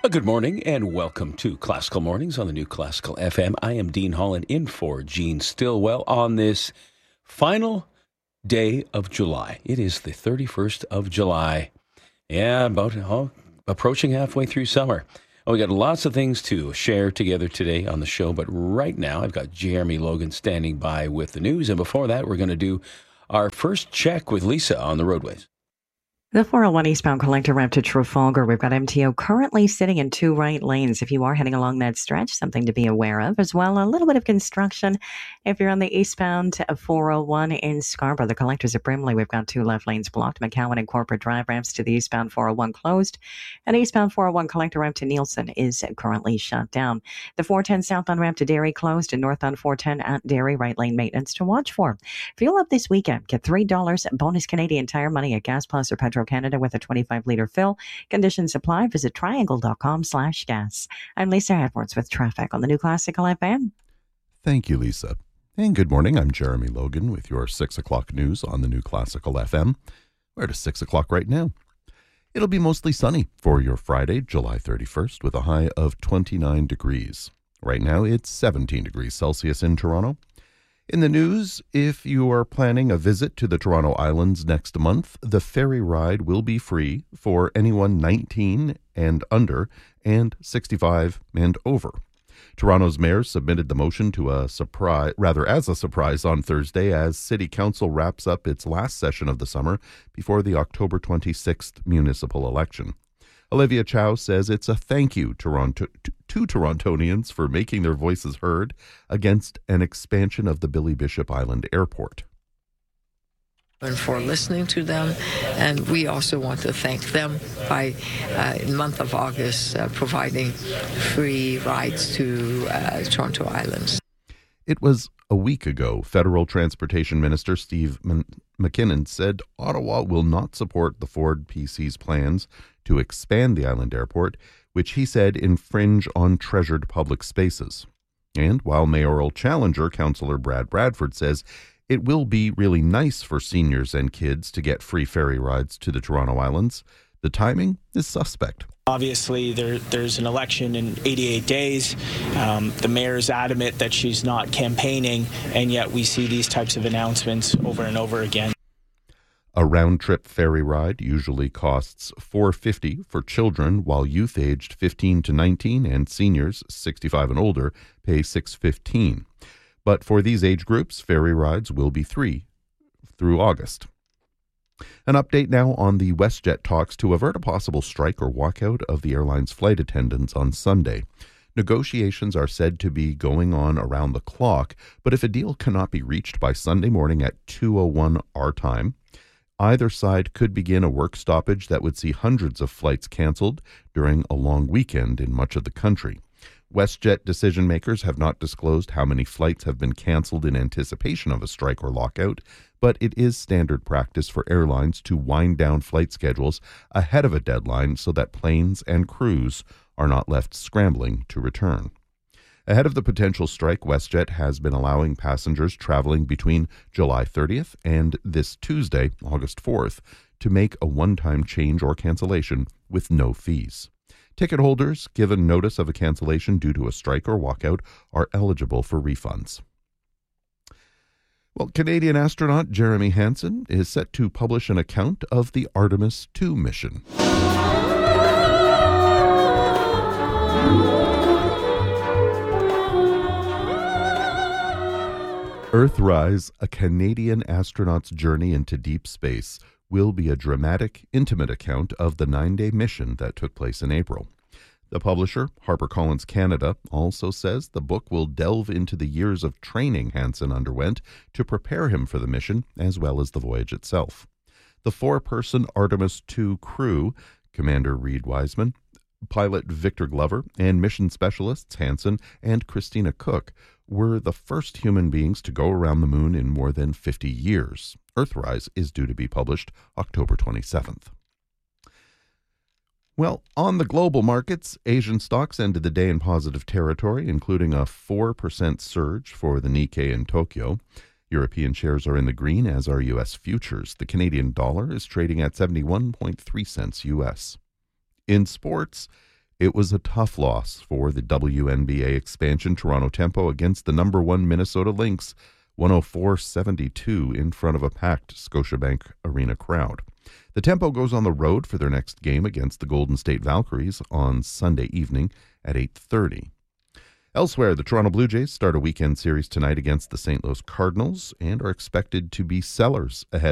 Good morning and welcome to Classical Mornings on the new Classical FM. I am Dean Holland in for Gene Stillwell on this final day of July. It is the 31st of July. Yeah, about approaching halfway through summer. We got lots of things to share together today on the show, but right now I've got Jeremy Logan standing by with the news. And before that, we're going to do our first check with Lisa on the roadways. The 401 eastbound collector ramp to Trafalgar. We've got MTO currently sitting in two right lanes. If you are heading along that stretch, something to be aware of. As well, a little bit of construction. If you're on the eastbound 401 in Scarborough, the collectors at Brimley, we've got two left lanes blocked. McCowan and Corporate Drive ramps to the eastbound 401 closed. And eastbound 401 collector ramp to Nielsen is currently shut down. The 410 southbound ramp to Derry closed, and northbound 410 at Derry, right lane maintenance to watch for. Fuel up this weekend. Get $3 bonus Canadian Tire money at Gas Plus or Petro Canada with a 25-liter fill. Conditions apply. Visit triangle.com/gas. I'm Lisa Edwards with traffic on the new Classical FM. Thank you, Lisa. And good morning. I'm Jeremy Logan with your 6 o'clock news on the new Classical FM. We're at 6 o'clock right now. It'll be mostly sunny for your Friday, July 31st, with a high of 29 degrees. Right now, it's 17 degrees Celsius in Toronto. In the news, if you are planning a visit to the Toronto Islands next month, the ferry ride will be free for anyone 19 and under and 65 and over. Toronto's mayor submitted the motion to as a surprise on Thursday as City Council wraps up its last session of the summer before the October 26th municipal election. Olivia Chow says it's a thank you to Torontonians for making their voices heard against an expansion of the Billy Bishop Island Airport. And for listening to them, and we also want to thank them by, in the month of August, providing free rides to Toronto Islands. It was a week ago, Federal Transportation Minister Steve McKinnon said Ottawa will not support the Ford PC's plans to expand the island airport, which he said infringe on treasured public spaces. And while mayoral challenger Councillor Brad Bradford says it will be really nice for seniors and kids to get free ferry rides to the Toronto Islands, the timing is suspect. Obviously, there's an election in 88 days. The mayor is adamant that she's not campaigning, and yet we see these types of announcements over and over again. A round-trip ferry ride usually costs $4.50 for children, while youth aged 15 to 19 and seniors 65 and older pay $6.15. But for these age groups, ferry rides will be free through August. An update now on the WestJet talks to avert a possible strike or walkout of the airline's flight attendants on Sunday. Negotiations are said to be going on around the clock, but if a deal cannot be reached by Sunday morning at 2:01 our time, either side could begin a work stoppage that would see hundreds of flights canceled during a long weekend in much of the country. WestJet decision makers have not disclosed how many flights have been canceled in anticipation of a strike or lockout, but it is standard practice for airlines to wind down flight schedules ahead of a deadline so that planes and crews are not left scrambling to return. Ahead of the potential strike, WestJet has been allowing passengers traveling between July 30th and this Tuesday, August 4th, to make a one-time change or cancellation with no fees. Ticket holders given notice of a cancellation due to a strike or walkout are eligible for refunds. Well, Canadian astronaut Jeremy Hansen is set to publish an account of the Artemis II mission. Earthrise, a Canadian astronaut's journey into deep space, will be a dramatic, intimate account of the 9-day mission that took place in April. The publisher, HarperCollins Canada, also says the book will delve into the years of training Hansen underwent to prepare him for the mission, as well as the voyage itself. The 4-person Artemis II crew, Commander Reed Wiseman, pilot Victor Glover, and mission specialists Hansen and Christina Cook, were the first human beings to go around the moon in more than 50 years. Earthrise is due to be published October 27th. Well, on the global markets, Asian stocks ended the day in positive territory, including a 4% surge for the Nikkei in Tokyo. European shares are in the green, as are U.S. futures. The Canadian dollar is trading at 71.3 cents U.S. In sports, It was a tough loss for the WNBA expansion Toronto Tempo against the number 1 Minnesota Lynx, 104-72 in front of a packed Scotiabank Arena crowd. The Tempo goes on the road for their next game against the Golden State Valkyries on Sunday evening at 8:30. Elsewhere, the Toronto Blue Jays start a weekend series tonight against the St. Louis Cardinals and are expected to be sellers ahead